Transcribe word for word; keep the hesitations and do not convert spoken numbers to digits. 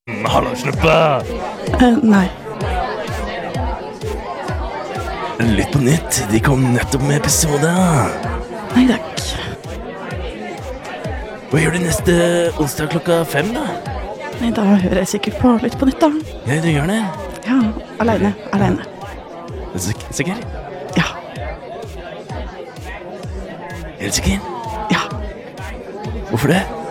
Hallo, Snuppe! Uh, nei. Litt på nytt. De kom nettopp med episode. Nei takk. Hva gjør du neste onsdag klokka fem, da? Nei, da hører jeg sikkert på Lytt på nytt, da. Ja, du gjør det. Ja, alene, alene. Sik- Sikker? Ja, Helt sikker? ja. Hvorfor det?